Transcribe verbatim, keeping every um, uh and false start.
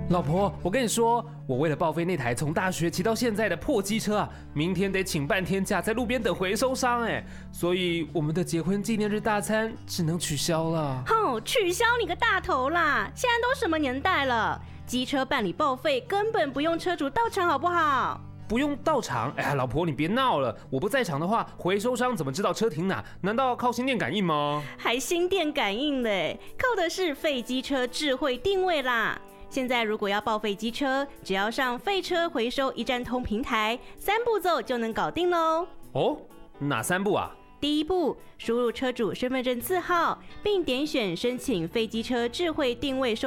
老婆，我跟你说，我为了报废那台从大学骑到现在的破机车啊，明天得请半天假，在路边等回收商哎，所以我们的结婚纪念日大餐只能取消了。 哼，取消你个大头啦！现在都什么年代了，机车办理报废根本不用车主到场，好不好？ 不用到场？哎呀，老婆你别闹了，我不在场的话，回收商怎么知道车停哪？难道靠心电感应吗？ 还心电感应嘞，靠的是废机车智慧定位啦。现在如果要报废机车，只要上废车回收一站通平台，三步骤就能搞定咯。 哦，哪三步啊？ 第一步，输入车主身份证字号，并点选申请废机车智慧定位收